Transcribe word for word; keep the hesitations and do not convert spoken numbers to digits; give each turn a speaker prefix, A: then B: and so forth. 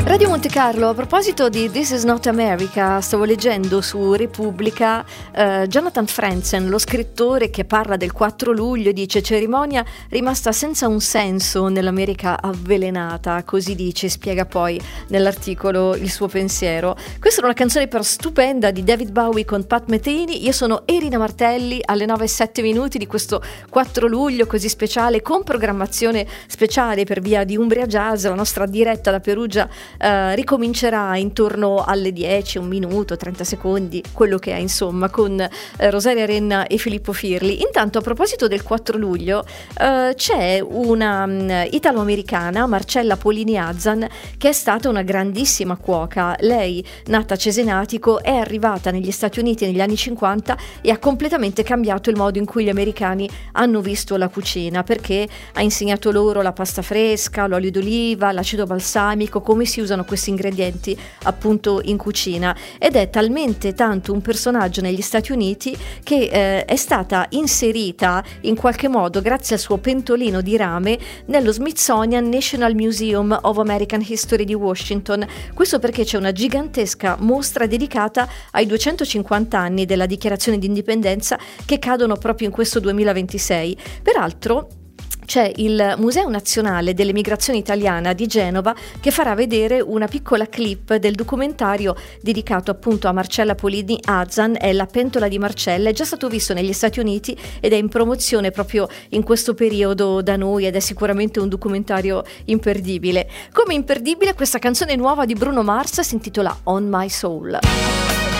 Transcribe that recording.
A: Radio Monte Carlo, a proposito di This is not America, stavo leggendo su Repubblica eh, Jonathan Franzen, lo scrittore che parla del quattro luglio, e dice: cerimonia rimasta senza un senso nell'America avvelenata, così dice, spiega poi nell'articolo il suo pensiero. Questa è una canzone però stupenda di David Bowie con Pat Metheny. Io sono Erina Martelli, alle nove e sette minuti di questo quattro luglio così speciale, con programmazione speciale per via di Umbria Jazz. La nostra diretta da Perugia Uh, ricomincerà intorno alle dieci, un minuto, trenta secondi, quello che è, insomma, con uh, Rosaria Renna e Filippo Firli. Intanto, a proposito del quattro luglio, uh, c'è una um, italo-americana, Marcella Polini Azzan, che è stata una grandissima cuoca. Lei, nata a Cesenatico, è arrivata negli Stati Uniti negli anni cinquanta e ha completamente cambiato il modo in cui gli americani hanno visto la cucina, perché ha insegnato loro la pasta fresca, l'olio d'oliva, l'acido balsamico, come si usano questi ingredienti appunto in cucina, ed è talmente tanto un personaggio negli Stati Uniti che eh, è stata inserita in qualche modo, grazie al suo pentolino di rame, nello Smithsonian National Museum of American History di Washington. Questo perché c'è una gigantesca mostra dedicata ai duecentocinquanta anni della dichiarazione di indipendenza, che cadono proprio in questo duemilaventisei. Peraltro c'è il Museo Nazionale dell'Emigrazione Italiana di Genova che farà vedere una piccola clip del documentario dedicato appunto a Marcella Polini Azzan, è La pentola di Marcella. È già stato visto negli Stati Uniti ed è in promozione proprio in questo periodo da noi, ed è sicuramente un documentario imperdibile. Come imperdibile questa canzone nuova di Bruno Mars, si intitola On My Soul.